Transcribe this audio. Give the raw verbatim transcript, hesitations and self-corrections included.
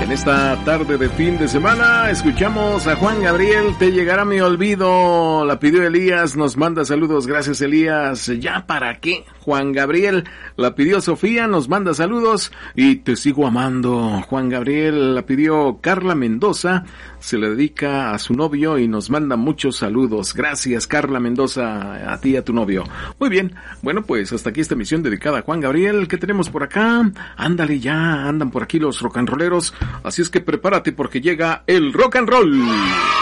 En esta tarde de fin de semana escuchamos a Juan Gabriel, Te llegará mi olvido, la pidió Elías, nos manda saludos, gracias Elías. ¿Ya para qué? Juan Gabriel, la pidió Sofía, nos manda saludos, y Te sigo amando. Juan Gabriel, la pidió Carla Mendoza, se le dedica a su novio y nos manda muchos saludos. Gracias Carla Mendoza, a ti y a tu novio. Muy bien, bueno pues hasta aquí esta emisión dedicada a Juan Gabriel. ¿Qué tenemos por acá? Ándale ya, andan por aquí los rock and rolleros. Así es que prepárate porque llega el rock and roll.